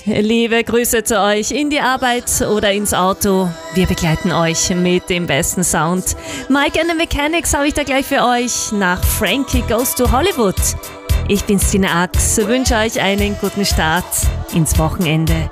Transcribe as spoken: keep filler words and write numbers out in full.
Liebe Grüße zu euch in die Arbeit oder ins Auto. Wir begleiten euch mit dem besten Sound. Mike and the Mechanics habe ich da gleich für euch nach Frankie Goes to Hollywood. Ich bin Stina Ax, wünsche euch einen guten Start ins Wochenende.